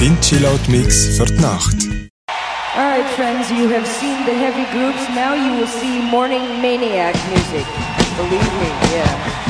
Dein Chillout-Mix für die Nacht. Alright friends, you have seen the heavy groups, now you will see morning maniac music. Believe me, yeah.